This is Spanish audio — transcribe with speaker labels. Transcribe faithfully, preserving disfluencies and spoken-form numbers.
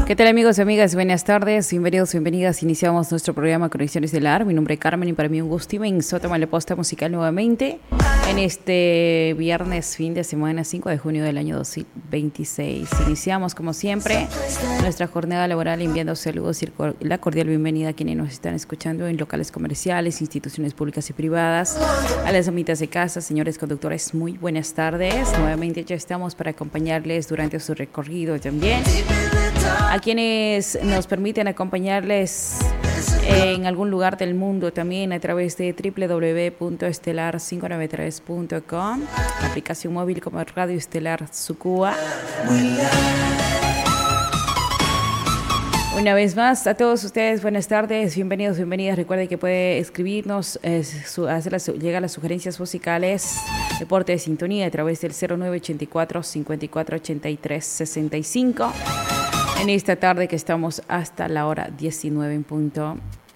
Speaker 1: ¿Qué tal, amigos y amigas? Buenas tardes, bienvenidos, bienvenidas. Iniciamos nuestro programa Conexión Estelar. Mi nombre es Carmen y para mí un gusto inmenso tomar la posta musical nuevamente en este viernes, fin de semana, cinco de junio del año dos mil veintiséis. Iniciamos, como siempre, nuestra jornada laboral enviando saludos y la cordial bienvenida a quienes nos están escuchando en locales comerciales, instituciones públicas y privadas, a las amitas de casa, señores conductores, muy buenas tardes. Nuevamente ya estamos para acompañarles durante su recorrido también. A quienes nos permiten acompañarles en algún lugar del mundo también a través de doble u doble u doble u punto estelar quinientos noventa y tres punto com, aplicación móvil como Radio Estelar Sucúa. Una vez más, a todos ustedes, buenas tardes, bienvenidos, bienvenidas. Recuerden que puede escribirnos, eh, su, hacer las, llegar las sugerencias musicales, reporte de sintonía a través del cero nueve ochenta y cuatro, cincuenta y cuatro ochenta y tres, sesenta y cinco. En esta tarde que estamos hasta la hora diecinueve en punto.